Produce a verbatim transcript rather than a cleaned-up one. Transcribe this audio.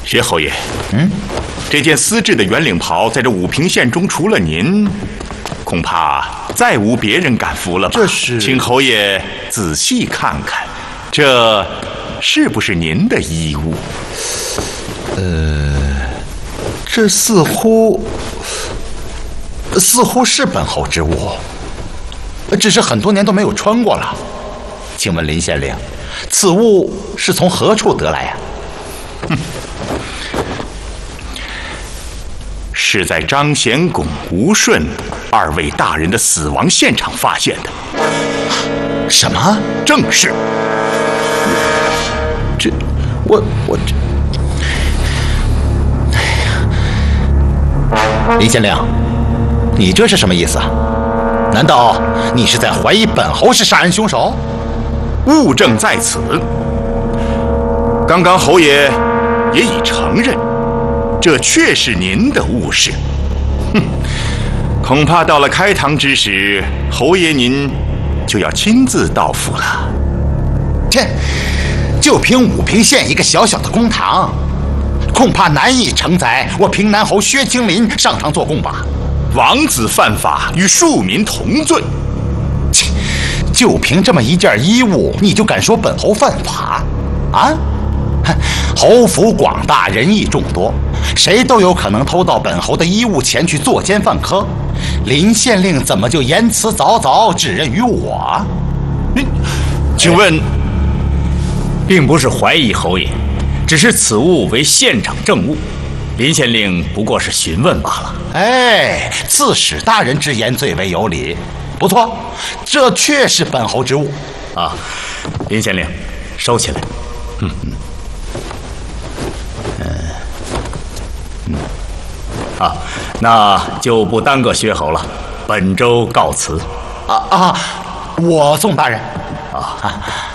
薛侯爷， 嗯， 这件丝质的圆领袍，在这武平县中，除了您，恐怕再无别人敢服了吧？ 这是， 请侯爷仔细看看，这是不是您的衣物？ 呃，这似乎似乎是本侯之物，只是很多年都没有穿过了。请问林县令，此物是从何处得来呀？ 哼，是在张显拱、吴顺二位大人的死亡现场发现的。 什么？ 正是。 这，我我这。林县令，你这是什么意思啊？难道你是在怀疑本侯是杀人凶手？ 物证在此。刚刚侯爷也已承认，这确是您的物事。哼，恐怕到了开堂之时，侯爷您就要亲自到府了。 这，就凭武平县一个小小的公堂，恐怕难以承载我平南侯薛青林上堂做供吧。 王子犯法，与庶民同罪。 切，就凭这么一件衣物，你就敢说本侯犯法？啊？侯府广大，人义众多，谁都有可能偷到本侯的衣物前去作奸犯科。林县令怎么就言辞凿凿，指认于我？ 你，请问， 并不是怀疑侯爷，只是此物为现场证物，林县令不过是询问罢了。 哎，刺史大人之言最为有理，不错，这确是本侯之物啊。林县令，收起来。嗯嗯。嗯。啊，那就不耽搁薛侯了，本州告辞。 啊啊，我宋大人。 啊。